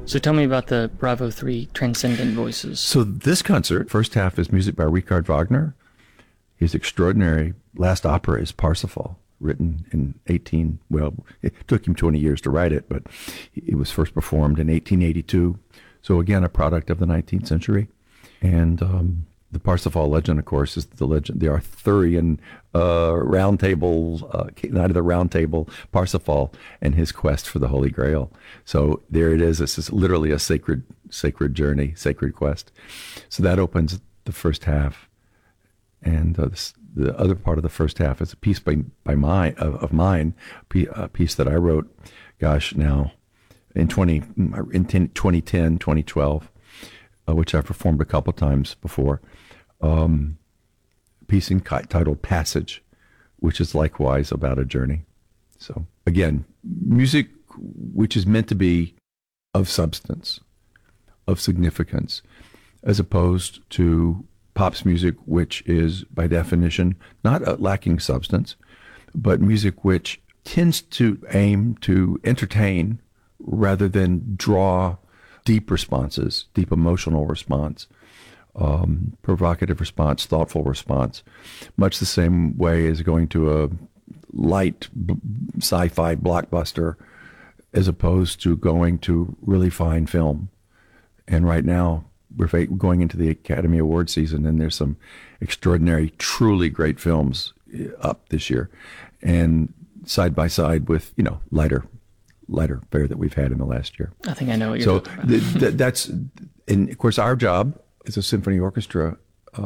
So tell me about the Bravo 3 Transcendent Voices. So this concert, first half is music by Richard Wagner. His extraordinary last opera is Parsifal, written in it took him 20 years to write it, but it was first performed in 1882. So again, a product of the 19th century. And the Parsifal legend, of course, is the legend, the Arthurian round table, Knight of the Round Table, Parsifal, and his quest for the Holy Grail. So there it is. This is literally a sacred journey, sacred quest. So that opens the first half. And the other part of the first half is a piece of mine, a piece that I wrote, now in 2010, 2012, which I've performed a couple times before. A piece titled Passage, which is likewise about a journey. So again, music which is meant to be of substance, of significance, as opposed to pop's music, which is by definition not lacking substance, but music which tends to aim to entertain rather than draw deep responses, deep emotional response, provocative response, thoughtful response, much the same way as going to a light sci-fi blockbuster as opposed to going to really fine film. And right now, we're going into the Academy Award season, and there's some extraordinary, truly great films up this year, and side by side with lighter fare that we've had in the last year. I think I know what you're talking about. That's, and of course, our job as a symphony orchestra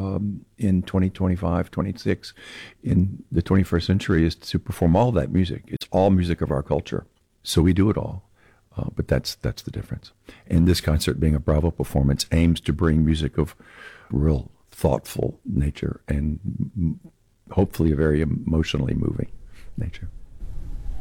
in 2025, 26, in the 21st century is to perform all that music. It's all music of our culture, so we do it all. But that's the difference. And this concert, being a Bravo performance, aims to bring music of real thoughtful nature and hopefully a very emotionally moving nature.